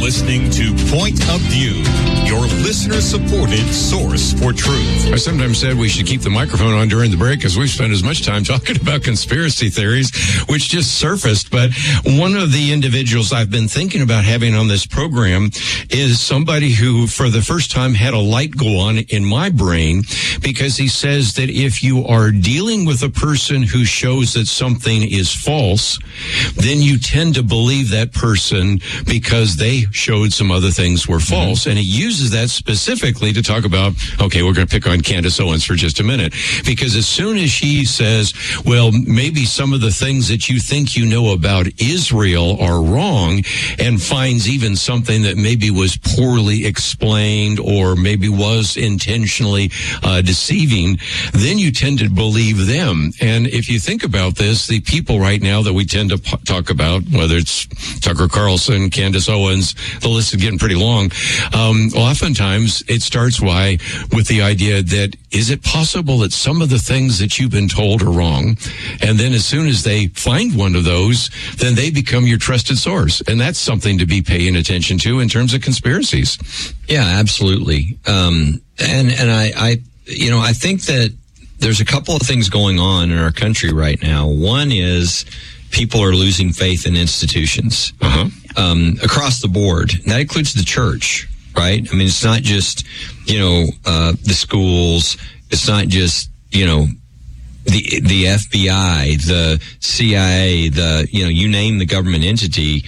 listening to Point of View, your listener-supported source for truth. I sometimes said we should keep the microphone on during the break because we've spent as much time talking about conspiracy theories, which just surfaced. But one of the individuals I've been thinking about having on this program is somebody who, for the first time, had a light go on in my brain, because he says that if you are dealing with a person who shows that something is false, then you tend to believe that person because they showed some other things were false. Mm-hmm. And he uses that specifically to talk about, okay, we're going to pick on Candace Owens for just a minute, because as soon as she says, well, maybe some of the things that you think you know about Israel are wrong, and finds even something that maybe was poorly explained or maybe was intentionally deceiving, then you tend to believe them. And if you think about this, the people right now that we tend to talk about, whether it's Tucker Carlson, Candace Owens, the list is getting pretty long. Oftentimes it starts with the idea that, is it possible that some of the things that you've been told are wrong? And then as soon as they find one of those, then they become your trusted source. And that's something to be paying attention to in terms of conspiracies. Yeah, absolutely. And I think that there's a couple of things going on in our country right now. One is people are losing faith in institutions across the board. And that includes the church, right? I mean, it's not just, the schools. It's not just, the FBI, the CIA, you name the government entity.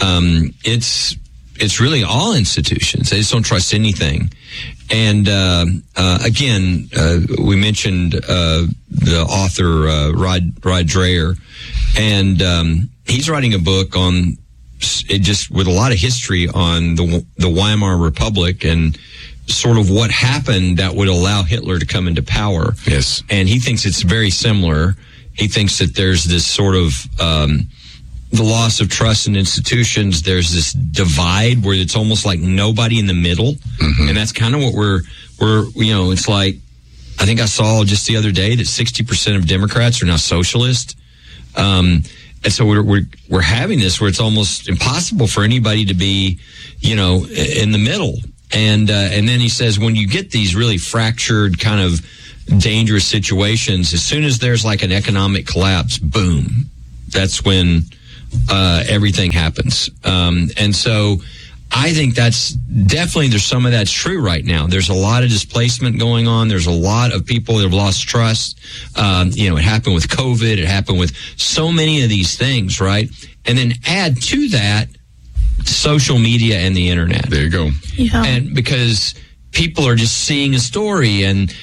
It's really all institutions. They just don't trust anything. And again, we mentioned the author Rod Dreher, and he's writing a book on it, just with a lot of history on the Weimar Republic and sort of what happened that would allow Hitler to come into power. Yes, and he thinks it's very similar. He thinks that there's this sort of the loss of trust in institutions. There's this divide where it's almost like nobody in the middle. Mm-hmm. And that's kind of what we're, it's like, I think I saw just the other day that 60% of Democrats are now socialist. And so we're having this where it's almost impossible for anybody to be, in the middle. And then he says, when you get these really fractured kind of dangerous situations, as soon as there's like an economic collapse, boom, that's when everything happens. And so I think that's definitely, there's some of that's true right now. There's a lot of displacement going on. There's a lot of people that have lost trust. It happened with COVID. It happened with so many of these things, right? And then add to that social media and the internet. There you go. Yeah. And because people are just seeing a story and,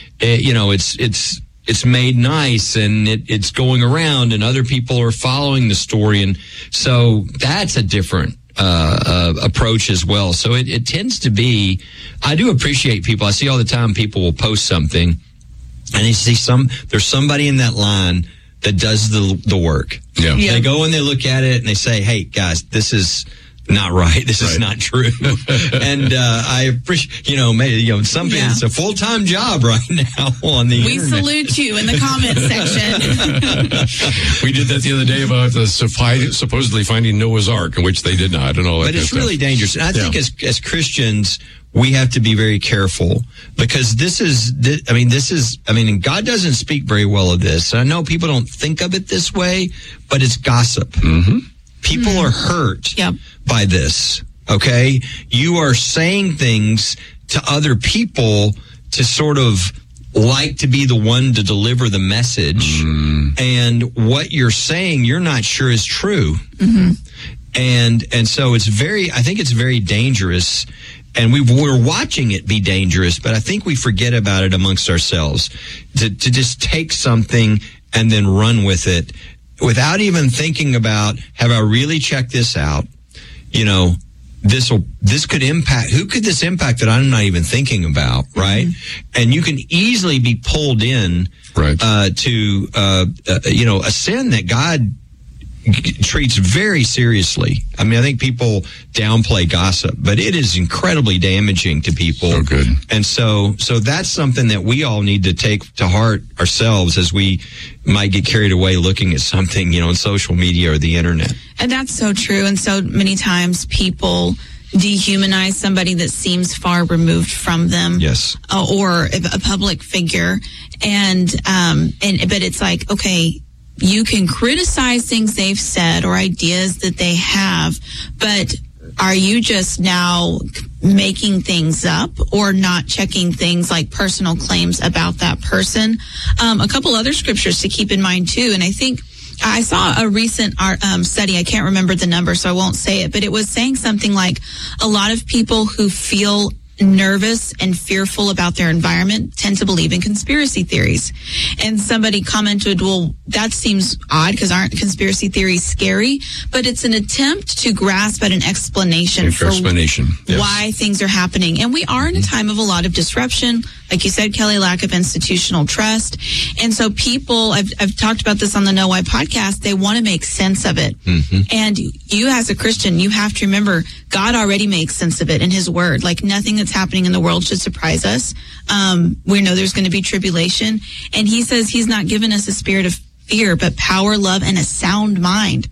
it's made nice and it's going around and other people are following the story. And so that's a different approach as well. So it tends to be, I do appreciate people. I see all the time people will post something and they see there's somebody in that line that does the work. Yeah. Yeah. They go and they look at it and they say, hey guys, this is not right. This is not true. And I appreciate, some people, it's a full-time job right now on the We internet. salute you in the comments section. We did that the other day about the supposedly finding Noah's Ark, in which they did not, and all that. But it's kind of really stuff. dangerous. And I think as Christians, we have to be very careful because and God doesn't speak very well of this. I know people don't think of it this way, but it's gossip. Mm-hmm. People are hurt Yep. by this, okay? You are saying things to other people to sort of like to be the one to deliver the message. And what you're saying, you're not sure is true. Mm-hmm. And so I think it's very dangerous. And we're watching it be dangerous, but I think we forget about it amongst ourselves to just take something and then run with it without even thinking about, have I really checked this out? This could impact, who could this impact that I'm not even thinking about, right? Mm-hmm. And you can easily be pulled in, to, a sin that God treats very seriously. I mean, I think people downplay gossip, but it is incredibly damaging to people. So good. And so that's something that we all need to take to heart ourselves as we might get carried away looking at something, on social media or the internet. And that's so true. And so many times people dehumanize somebody that seems far removed from them. Yes. Or a public figure. But it's like, okay, you can criticize things they've said or ideas that they have, but are you just now making things up or not checking things like personal claims about that person? A couple other scriptures to keep in mind too, and I think I saw a recent study. I can't remember the number, so I won't say it, but it was saying something like a lot of people who feel nervous and fearful about their environment tend to believe in conspiracy theories. And somebody commented, well, that seems odd because aren't conspiracy theories scary? But it's an attempt to grasp at an explanation why things are happening. And we are in a time of a lot of disruption. Like you said, Kelly, lack of institutional trust. And so people, I've talked about this on the Know Why podcast, they want to make sense of it. And you as a Christian, you have to remember God already makes sense of it in his word. Like nothing that's happening in the world should surprise us. We know there's going to be tribulation. And he says he's not given us a spirit of fear, but power, love, and a sound mind.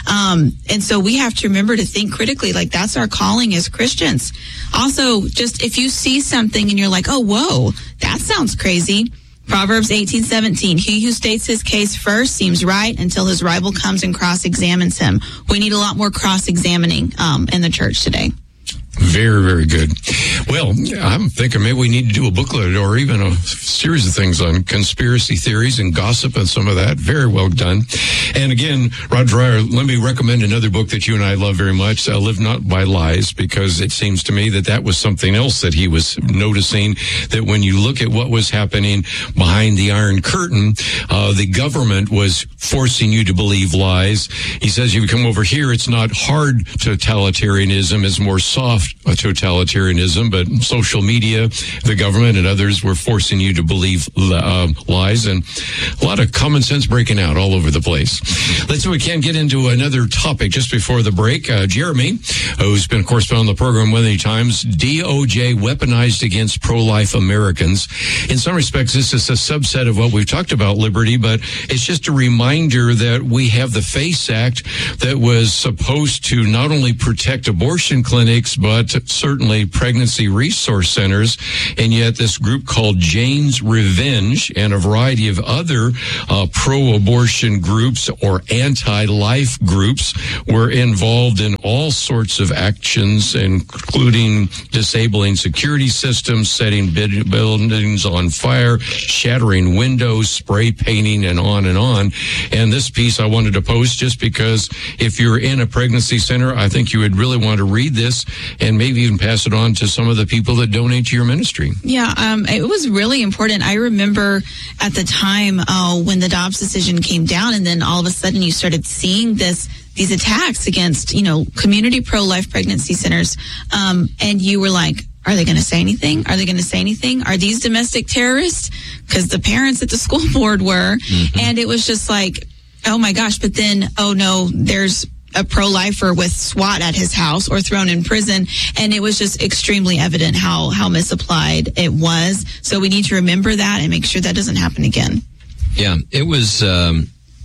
And so we have to remember to think critically, like that's our calling as Christians. Also, just if you see something and you're like, oh, whoa, that sounds crazy. Proverbs 18:17, he who states his case first seems right until his rival comes and cross-examines him. We need a lot more cross-examining in the church today. Very, very good. Well, I'm thinking maybe we need to do a booklet or even a series of things on conspiracy theories and gossip and some of that. Very well done. And again, Rod Dreher, let me recommend another book that you and I love very much, Live Not by Lies, because it seems to me that was something else that he was noticing, that when you look at what was happening behind the Iron Curtain, the government was forcing you to believe lies. He says, if you come over here, it's not hard totalitarianism, it's more soft totalitarianism, but social media, the government, and others were forcing you to believe lies, and a lot of common sense breaking out all over the place. Let's see if we can get into another topic just before the break. Jeremy, who's been, of course, on the program many times, DOJ weaponized against pro-life Americans. In some respects, this is a subset of what we've talked about, liberty, but it's just a reminder that we have the FACE Act that was supposed to not only protect abortion clinics, but certainly pregnancy resource centers, and yet this group called Jane's Revenge and a variety of other pro-abortion groups or anti-life groups were involved in all sorts of actions, including disabling security systems, setting buildings on fire, shattering windows, spray painting, and on and on. And this piece I wanted to post just because if you're in a pregnancy center, I think you would really want to read this and maybe even pass it on to some of the people that donate to your ministry. Yeah, it was really important. I remember at the time when the Dobbs decision came down, and then all of a sudden you started seeing these attacks against, community pro-life pregnancy centers. And you were like, are they going to say anything? Are they going to say anything? Are these domestic terrorists? Because the parents at the school board were. And it was just like, oh my gosh. But then, oh no, there's a pro-lifer with SWAT at his house or thrown in prison. And it was just extremely evident how misapplied it was. So we need to remember that and make sure that doesn't happen again. Yeah, it was the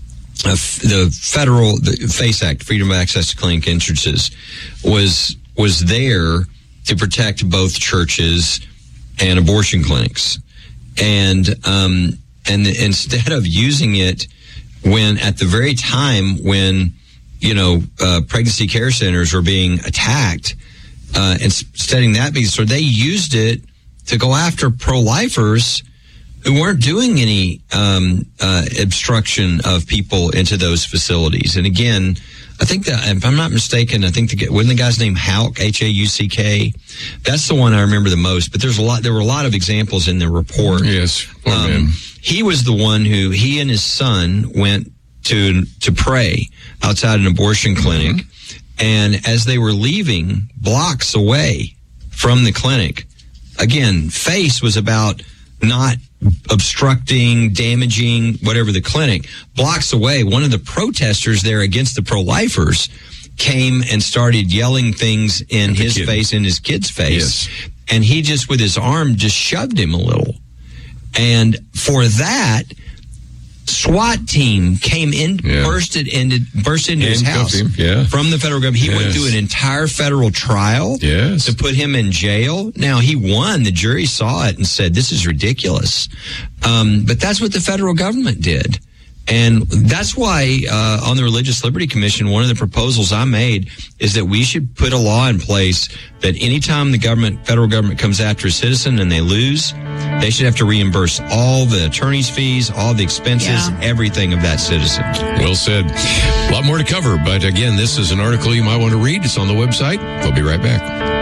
FACE Act, Freedom of Access to Clinic Entrances, was there to protect both churches and abortion clinics. And instead of using it when at the very time when pregnancy care centers were being attacked, and studying that so they used it to go after pro-lifers who weren't doing any obstruction of people into those facilities. And again, I think that, if I'm not mistaken, wasn't the guy's name Houck, H-A-U-C-K? That's the one I remember the most. But there were a lot of examples in the report. Yes. He was the one he and his son went to pray outside an abortion clinic. And as they were leaving blocks away from the clinic, again, FACE was about not obstructing, damaging, whatever the clinic. Blocks away, one of the protesters there against the pro-lifers came and started yelling things in his face, in his kid's face. Yes. And he just, with his arm, just shoved him a little. And for that, SWAT team came in, burst into his house from the federal government. He went through an entire federal trial to put him in jail. Now, he won. The jury saw it and said, this is ridiculous. But that's what the federal government did. And that's why on the Religious Liberty Commission, one of the proposals I made is that we should put a law in place that anytime the federal government comes after a citizen and they lose, they should have to reimburse all the attorney's fees, all the expenses, everything of that citizen. Well said. A lot more to cover, but again, this is an article you might want to read. It's on the website. We'll be right back.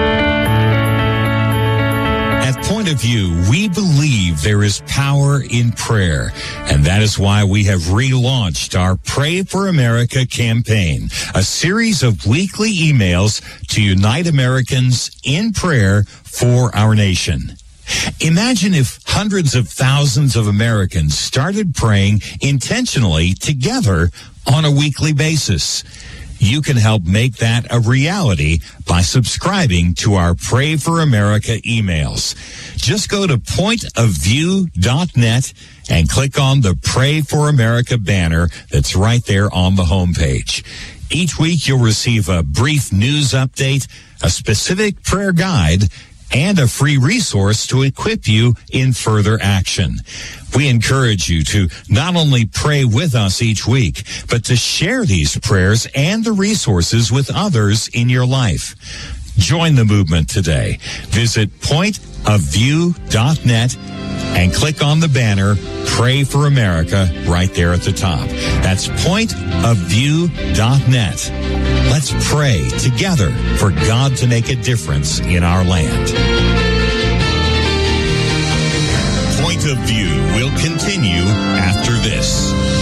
At Point of View, we believe there is power in prayer, and that is why we have relaunched our Pray for America campaign, a series of weekly emails to unite Americans in prayer for our nation. Imagine if hundreds of thousands of Americans started praying intentionally together on a weekly basis. You can help make that a reality by subscribing to our Pray for America emails. Just go to pointofview.net and click on the Pray for America banner that's right there on the homepage. Each week you'll receive a brief news update, a specific prayer guide, and a free resource to equip you in further action. We encourage you to not only pray with us each week, but to share these prayers and the resources with others in your life. Join the movement today. Visit pointofview.net and click on the banner, Pray for America, right there at the top. That's pointofview.net. Let's pray together for God to make a difference in our land. Point of View will continue after this.